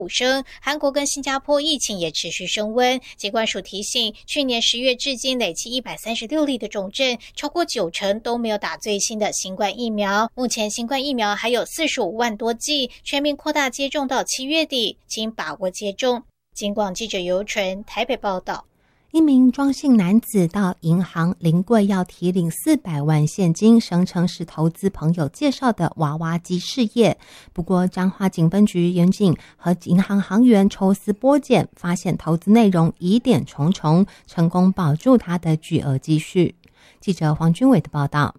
升，韩国跟新加坡疫情也持续升温。疾管署提醒，去年10月至今累计136例的重症，超过90%都没有打最新的新冠疫苗。目前新冠疫苗还有45万多剂，全面扩大接种到7月底，请把握接种。警广记者尤纯台北报道。 一名庄姓男子到银行临柜要提领400万现金，声称是投资朋友介绍的娃娃机事业。不过彰化警分局员警和银行行员抽丝剥茧，发现投资内容疑点重重，成功保住他的巨额积蓄。记者黄君伟的报道。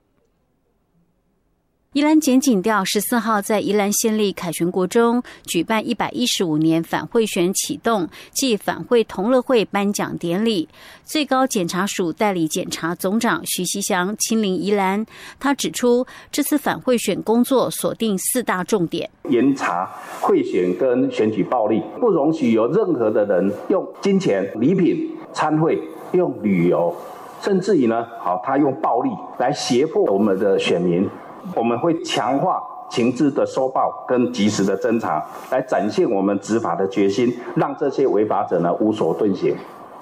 宜兰检警调14号在宜兰县立凯旋国中举办115年反贿选启动暨反贿同乐会颁奖典礼，最高检察署代理检察总长徐锡祥亲临宜兰。他指出，这次反贿选工作锁定4大重点： 严查贿选跟选举暴力，不容许有任何的人用金钱、礼品、参会、用旅游，甚至于呢，他用暴力来胁迫我们的选民。我们会强化情资的收报跟及时的侦查，来展现我们执法的决心，让这些违法者呢无所遁形。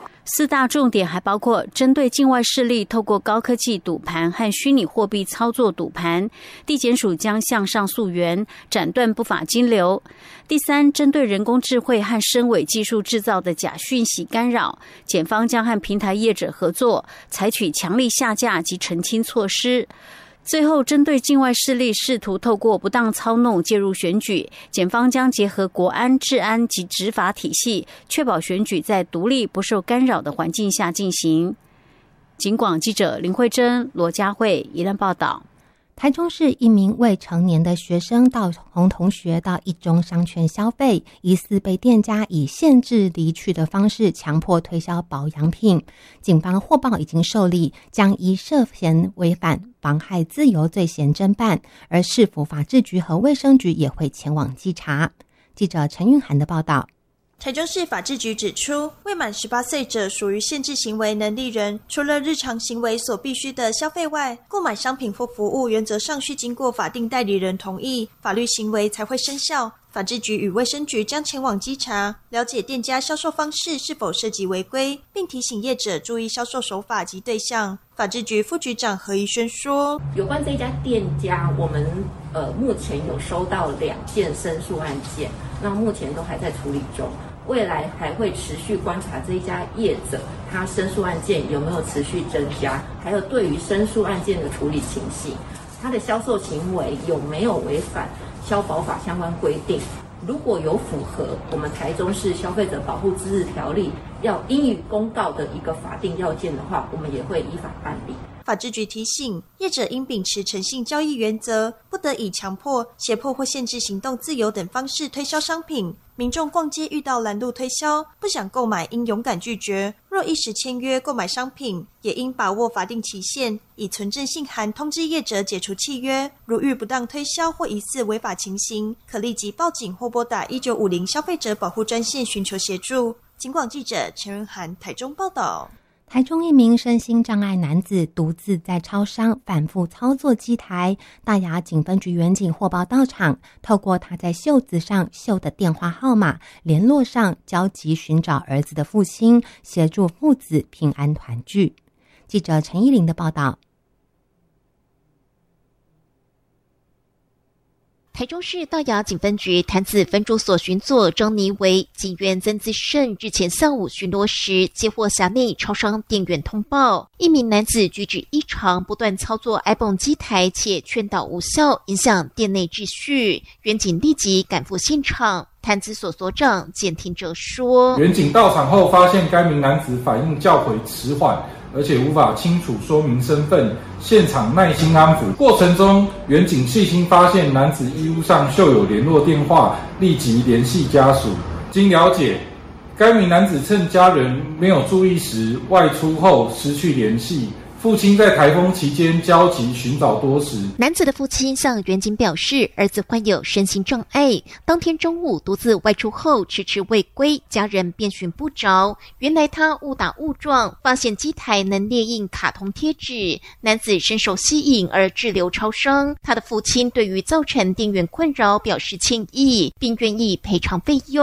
4大重点还包括针对境外势力透过高科技赌盘和虚拟货币操作赌盘，地检署将向上溯源，斩断不法金流。第3，针对人工智慧和深伪技术制造的假讯息干扰，检方将和平台业者合作，采取强力下架及澄清措施。最后，针对境外势力试图透过不当操弄介入选举，检方将结合国安、治安及执法体系，确保选举在独立不受干扰的环境下进行。警广记者林慧珍、罗佳慧宜兰报道。 台中市一名未成年的学生同同学到一中商圈消费，疑似被店家以限制离去的方式强迫推销保养品。警方获报已经受理，将依涉嫌违反妨害自由罪嫌侦办，而市府法制局和卫生局也会前往稽查。记者陈韵涵的报道。 台中市法制局指出，未满18岁者属于限制行为能力人，除了日常行为所必须的消费外，购买商品或服务原则上需经过法定代理人同意，法律行为才会生效。法制局与卫生局将前往稽查，了解店家销售方式是否涉及违规，并提醒业者注意销售手法及对象。法制局副局长何宜轩说， 有关这一家店家，我们目前有收到2件申诉案件，那目前都还在处理中。未来还会持续观察这一家业者，他申诉案件有没有持续增加，还有对于申诉案件的处理情形，他的销售行为有没有违反消保法相关规定。如果有符合我们台中市消费者保护自治条例要应予公告的一个法定要件的话，我们也会依法办理。 法制局提醒，业者应秉持诚信交易原则，不得以强迫、胁迫或限制行动自由等方式推销商品。民众逛街遇到拦路推销，不想购买应勇敢拒绝。若一时签约购买商品，也应把握法定期限，以存证信函通知业者解除契约。如遇不当推销或疑似违法情形，可立即报警或拨打1950消费者保护专线寻求协助。警广记者陈仁涵台中报道。 台中一名身心障碍男子独自在超商反复操作机台，大雅警分局员警获报到场，透过他在袖子上绣的电话号码联络上焦急寻找儿子的父亲，协助父子平安团聚。记者陈依玲的报道。 台中市大雅警分局潭子分驻所巡佐张尼维警员曾自胜日前上午巡逻时，接获辖内超商店员通报，一名男子举止异常，不断操作 iPhone 机台，且劝导无效，影响店内秩序。员警立即赶赴现场。潭子所所长简廷哲说， 员警到场后发现该名男子反应较为迟缓，而且无法清楚说明身份，现场耐心安抚过程中，员警细心发现男子衣物上绣有联络电话，立即联系家属。经了解，该名男子趁家人没有注意时外出后失去联系， 父亲在台风期间焦急寻找多时。 男子的父亲向员警表示，儿子患有身心障碍，当天中午独自外出后迟迟未归，家人便寻不着。原来他误打误撞发现机台能列印卡通贴纸，男子深受吸引而滞留超商。他的父亲对于造成电源困扰表示歉意，并愿意赔偿费用。